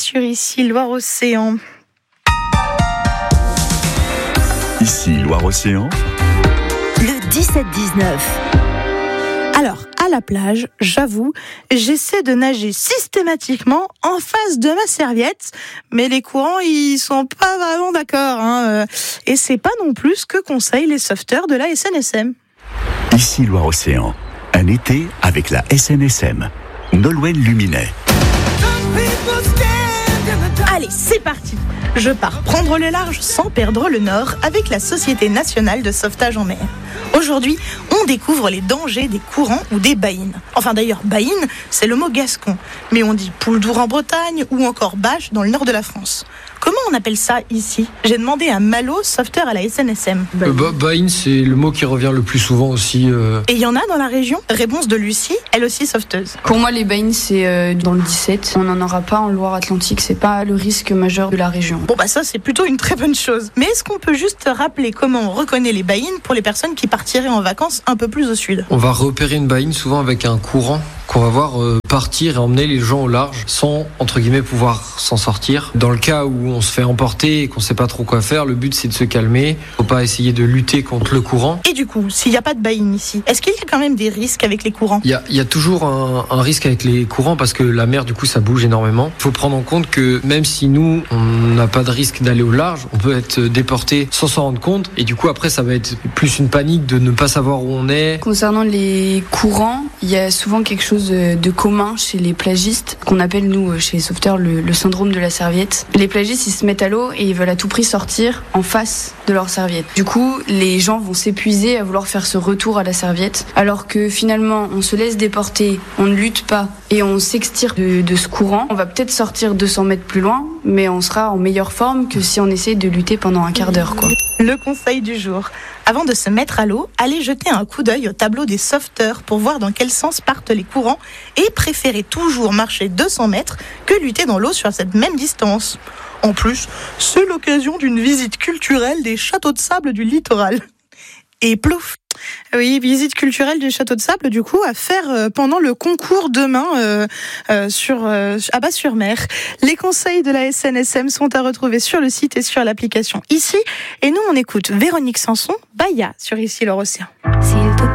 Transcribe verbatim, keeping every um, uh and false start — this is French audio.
sur Ici Loire-Océan. Ici Loire-Océan. Le dix-sept dix-neuf. Alors, à la plage, j'avoue, j'essaie de nager systématiquement en face de ma serviette, mais les courants, ils sont pas vraiment d'accord, hein. Et c'est pas non plus ce que conseillent les sauveteurs de la S N S M. Ici Loire-Océan. Un été avec la S N S M. Nolwenn Luminet. Allez, c'est parti. Je pars prendre le large sans perdre le nord avec la Société nationale de sauvetage en mer. Aujourd'hui, on découvre les dangers des courants ou des baïnes. Enfin d'ailleurs, baïne, c'est le mot gascon. Mais on dit poule d'our en Bretagne ou encore bâche dans le nord de la France. Comment on appelle ça ici ? J'ai demandé à Malo, sauveteur à la S N S M. Euh, bah, baïne, c'est le mot qui revient le plus souvent aussi. Euh... Et il y en a dans la région ? Réponse de Lucie, elle aussi sauveteuse. Pour moi, les baïnes, c'est euh, dans le dix-sept. On n'en aura pas en Loire-Atlantique. C'est pas le risque majeur de la région. Bon bah ça, c'est plutôt une très bonne chose. Mais est-ce qu'on peut juste rappeler comment on reconnaît les baïnes pour les personnes qui partiraient en vacances un peu plus au sud ? On va repérer une baïne souvent avec un courant qu'on va voir euh, partir et emmener les gens au large sans, entre guillemets, pouvoir s'en sortir. Dans le cas où on se fait emporter et qu'on sait pas trop quoi faire, le but c'est de se calmer. Faut pas essayer de lutter contre le courant. Et du coup, s'il n'y a pas de baïne ici, est-ce qu'il y a quand même des risques avec les courants ? Il y a, il y a toujours un, un risque avec les courants parce que la mer, du coup, ça bouge énormément. Il faut prendre en compte que même si nous, on n'a pas de risque d'aller au large, on peut être déporté sans s'en rendre compte. Et du coup, après, ça va être plus une panique de ne pas savoir où on est. Concernant les courants, il y a souvent quelque chose de commun chez les plagistes, qu'on appelle nous chez les sauveteurs le, le syndrome de la serviette. Les plagistes, ils se mettent à l'eau et ils veulent à tout prix sortir en face de leur serviette. Du coup, les gens vont s'épuiser à vouloir faire ce retour à la serviette, alors que finalement, on se laisse déporter, on ne lutte pas et on s'extire de, de ce courant. On va peut-être sortir deux cents mètres plus loin, mais on sera en meilleure forme que si on essaie de lutter pendant un quart d'heure, quoi. Le conseil du jour. Avant de se mettre à l'eau, allez jeter un coup d'œil au tableau des sauveteurs pour voir dans quel sens partent les courants et préférez toujours marcher deux cents mètres que lutter dans l'eau sur cette même distance. En plus, c'est l'occasion d'une visite culturelle des châteaux de sable du littoral. Et plouf! Oui, visite culturelle du château de sable, du coup, à faire pendant le concours demain euh, euh, sur, euh, à Bas-sur-Mer. Les conseils de la S N S M sont à retrouver sur le site et sur l'application Ici. Et nous, on écoute Véronique Sanson, Baya, sur Ici Loire-Océan. S'il te